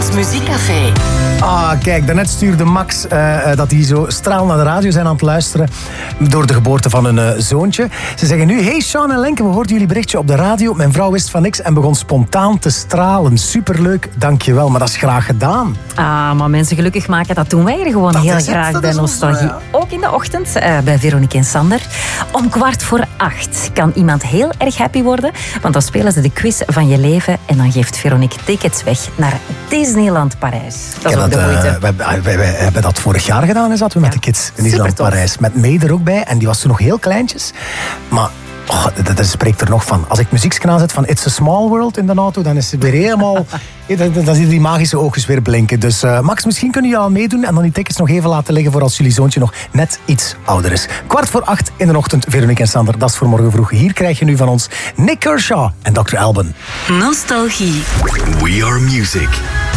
Muziekcafé. Ah, kijk, daarnet stuurde Max dat die zo straal naar de radio zijn aan het luisteren door de geboorte van hun zoontje. Ze zeggen nu, hey Sean en Lenke, we hoorden jullie berichtje op de radio. Mijn vrouw wist van niks en begon spontaan te stralen. Superleuk, dankjewel, maar dat is graag gedaan. Ah, maar mensen gelukkig maken, dat doen wij hier gewoon Dat heel is het, graag dat bij is Nostalgie. ons, ja. Ook in de ochtend bij Veronique en Sander. Om 7:15 kan iemand heel erg happy worden, want dan spelen ze de quiz van je leven en dan geeft Veronique tickets weg naar Disneyland Parijs. Dat is ook de moeite. We hebben dat vorig jaar gedaan, zaten we met de kids in Disneyland Supertof. Parijs. Met May er ook bij en die was toen nog heel kleintjes. Maar dat spreekt er nog van. Als ik muziekskanaal zet van It's a Small World in de auto, dan is ze weer helemaal... dan zie je die magische oogjes weer blinken. Dus Max, misschien kunnen jullie al meedoen en dan die tickets nog even laten liggen voor als jullie zoontje nog net iets ouder is. 7:15 in de ochtend, Veronique en Sander. Dat is voor morgen vroeg. Hier krijg je nu van ons Nick Kershaw en Dr. Alban. Nostalgie. We are music.